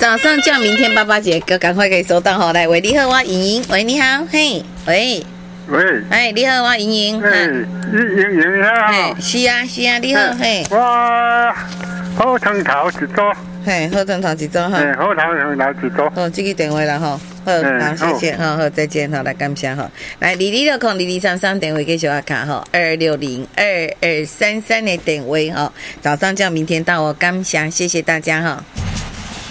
早上叫明天爸爸节，赶快可以收到吼。来，喂，你好，我莹莹，喂，你好，嘿，喂， 喂， 哎，你好，我莹莹， 莹好， 是啊，是啊，你好，嘿， 我好汤头一组， 嘿，好汤头一组哈， 好汤头一组， 好，这个电话啦吼，好，谢谢，好，再见，好，来感谢哈，来22602233电话继续要卡哈，2602233的电话哈，早上叫明天到哦，感谢，谢谢大家哈。